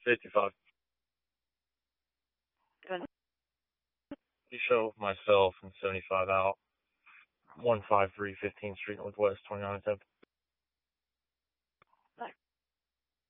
55. You show myself and 75 out. 153 15th Street Northwest, 2910.